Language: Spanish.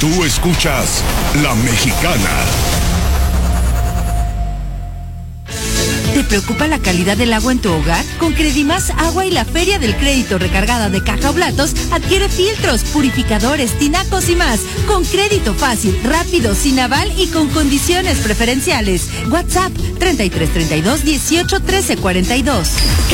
Tú escuchas La Mexicana. ¿Te preocupa la calidad del agua en tu hogar? Con Credimás Agua y la Feria del Crédito recargada de caja o platos, adquiere filtros, purificadores, tinacos y más. Con crédito fácil, rápido, sin aval y con condiciones preferenciales. WhatsApp 3332 18 13 42.